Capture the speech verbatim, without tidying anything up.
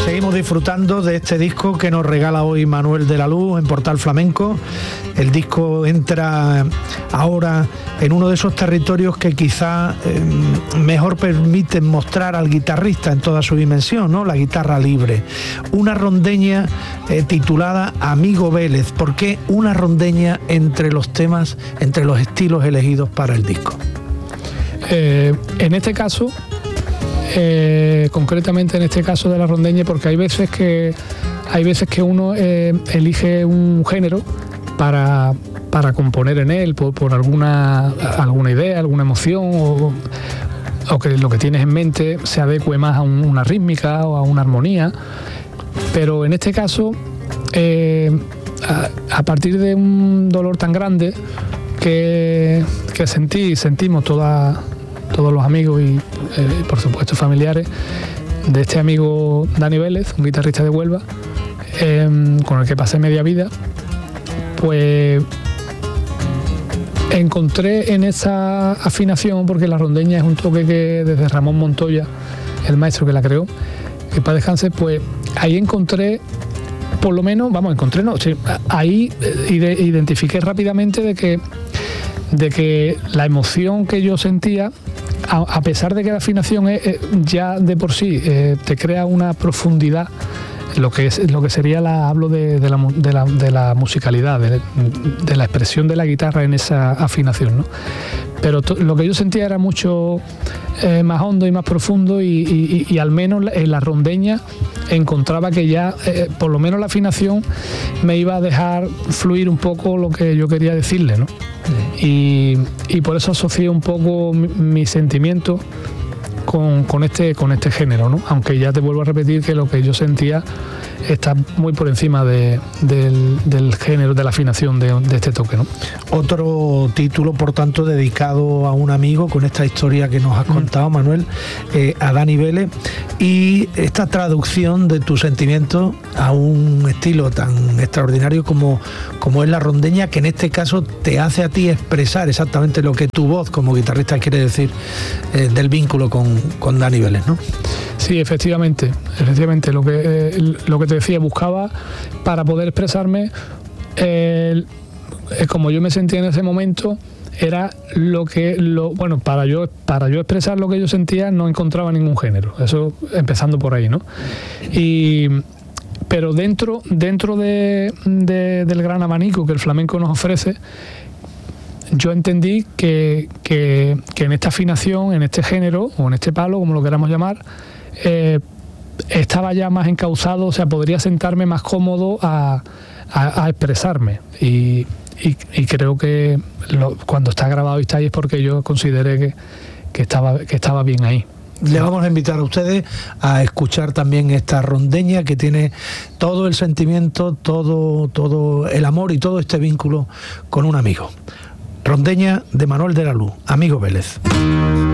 Seguimos disfrutando de este disco que nos regala hoy Manuel de la Luz en Portal Flamenco. El disco entra ahora en uno de esos territorios que quizá eh, mejor permiten mostrar al guitarrista en toda su dimensión, ¿no? La guitarra libre. Una rondeña eh, titulada Amigo Vélez. ¿Por qué una rondeña entre los temas, entre los estilos elegidos para el disco? Eh, en este caso... Eh, concretamente en este caso de la rondeña, porque hay veces que hay veces que uno eh, elige un género para, para componer en él por, por alguna alguna idea, alguna emoción o, o que lo que tienes en mente se adecue más a un, una rítmica o a una armonía, pero en este caso eh, a, a partir de un dolor tan grande que, que sentí sentimos toda todos los amigos y eh, por supuesto familiares de este amigo Dani Vélez, un guitarrista de Huelva, eh, con el que pasé media vida, pues encontré en esa afinación, porque la rondeña es un toque que desde Ramón Montoya, el maestro que la creó, que para descanse, pues ahí encontré, por lo menos, vamos, encontré, no, sí, ahí identifiqué rápidamente de que, de que la emoción que yo sentía, a pesar de que la afinación es, eh, ya de por sí eh, te crea una profundidad, lo que es lo que sería la hablo de, de, la, de, la, de la musicalidad, de, de la expresión de la guitarra en esa afinación, ¿no? Pero to, lo que yo sentía era mucho eh, más hondo y más profundo y, y, y, y al menos en la rondeña encontraba que ya eh, por lo menos la afinación me iba a dejar fluir un poco lo que yo quería decirle, ¿no? Y, y por eso asocié un poco mi, mi sentimiento con, con, este, con este género, ¿no? Aunque ya te vuelvo a repetir que lo que yo sentía está muy por encima de, del, del género, de la afinación de, de este toque, ¿no? Otro título, por tanto, dedicado a un amigo con esta historia que nos has contado, mm. Manuel, eh, a Dani Vélez, y esta traducción de tu sentimiento a un estilo tan extraordinario como, como es la rondeña, que en este caso te hace a ti expresar exactamente lo que tu voz como guitarrista quiere decir eh, del vínculo con, con Dani Vélez, ¿no? Sí, efectivamente, efectivamente, lo que, eh, lo que te decía, buscaba para poder expresarme, eh, como yo me sentía en ese momento, era lo que, lo, bueno, para yo, para yo expresar lo que yo sentía no encontraba ningún género, eso empezando por ahí, ¿no? Y, pero dentro, dentro de, de, del gran abanico que el flamenco nos ofrece, yo entendí que, que, que en esta afinación, en este género, o en este palo, como lo queramos llamar, eh, estaba ya más encauzado, o sea, podría sentarme más cómodo a, a, a expresarme. Y, y, y creo que lo, cuando está grabado y está ahí es porque yo consideré que, que, estaba, que estaba bien ahí. Le vamos a invitar a ustedes a escuchar también esta rondeña que tiene todo el sentimiento, todo, todo el amor y todo este vínculo con un amigo. Rondeña de Manuel de la Luz, Amigo Vélez.